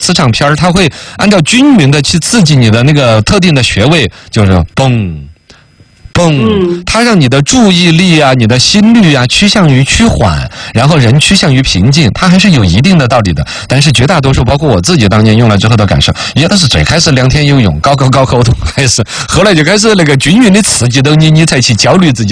磁场片儿，它会按照均匀的去刺激你的那个特定的穴位，就是嘣。它让你的注意力啊、你的心率啊趋向于趋缓，然后人趋向于平静，它还是有一定的道理的。但是绝大多数，包括我自己当年用了之后的感受，也都是最开始2天有用，高考都还是，后来就开始那个均匀的刺激到你，你才去焦虑自己。